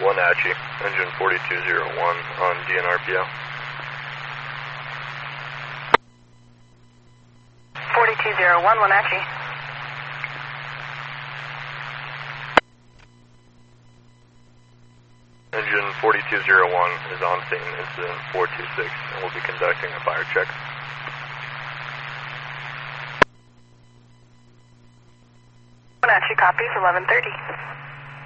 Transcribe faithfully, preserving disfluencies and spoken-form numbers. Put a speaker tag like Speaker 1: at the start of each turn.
Speaker 1: Wenatchee, engine forty-two oh one on D N R P O.
Speaker 2: forty-two oh one, Wenatchee.
Speaker 1: Engine forty-two oh one is on scene, incident four two six, and will be conducting a fire check.
Speaker 2: Wenatchee copies, eleven thirty.